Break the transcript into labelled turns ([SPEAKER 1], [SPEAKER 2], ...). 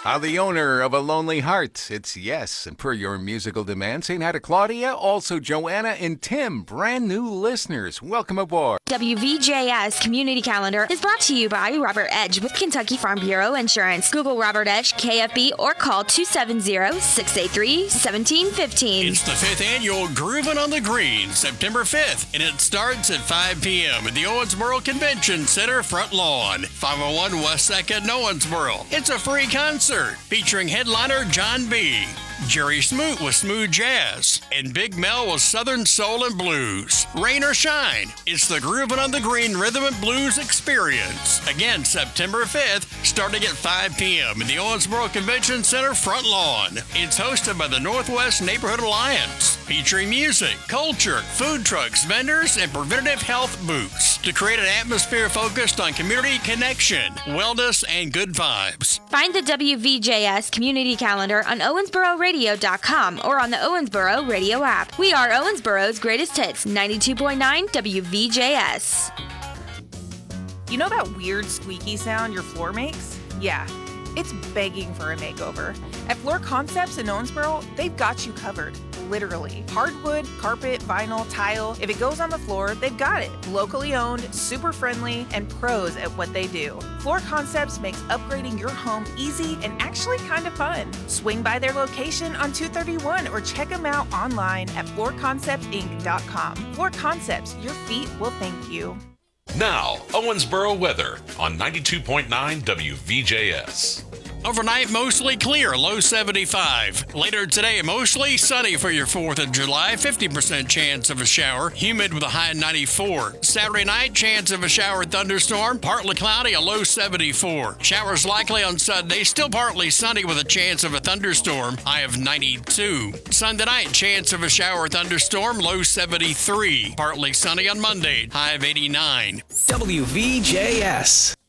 [SPEAKER 1] The owner of A Lonely Heart. It's yes, and per your musical demand, saying hi to Claudia, also Joanna and Tim, brand new listeners. Welcome aboard.
[SPEAKER 2] WVJS Community Calendar is brought to you by Robert Edge with Kentucky Farm Bureau Insurance. Google Robert Edge, KFB, or call 270-683-1715.
[SPEAKER 3] It's the 5th annual Groovin' on the Green, September 5th, and it starts at 5 p.m. at the Owensboro Convention Center front lawn, 501 West 2nd, Owensboro. It's a free concert featuring headliner John B., Jerry Smoot with Smooth Jazz, and Big Mel with Southern Soul and Blues. Rain or shine, it's the Groovin' on the Green Rhythm and Blues Experience. Again, September 5th, starting at 5 p.m. in the Owensboro Convention Center front lawn. It's hosted by the Northwest Neighborhood Alliance, featuring music, culture, food trucks, vendors, and preventative health booths to create an atmosphere focused on community connection, wellness, and good vibes.
[SPEAKER 2] Find the WVJS Community Calendar on OwensboroRadio.com or on the Owensboro Radio app. We are Owensboro's greatest hits, 92.9 WVJS.
[SPEAKER 4] You know that weird squeaky sound your floor makes? Yeah, it's begging for a makeover. At Floor Concepts in Owensboro, they've got you covered. Literally. Hardwood, carpet, vinyl, tile. If it goes on the floor, they've got it. Locally owned, super friendly, and pros at what they do. Floor Concepts makes upgrading your home easy and actually kind of fun. Swing by their location on 231 or check them out online at floorconceptsinc.com. Floor Concepts, your feet will thank you.
[SPEAKER 5] Now, Owensboro weather on 92.9 WVJS.
[SPEAKER 3] Overnight, mostly clear, low 75. Later today, mostly sunny for your 4th of July, 50% chance of a shower, humid with a high 94. Saturday night, chance of a shower thunderstorm, partly cloudy, a low 74. Showers likely on Sunday, still partly sunny with a chance of a thunderstorm, high of 92. Sunday night, chance of a shower thunderstorm, low 73. Partly sunny on Monday, high of 89.
[SPEAKER 6] WVJS.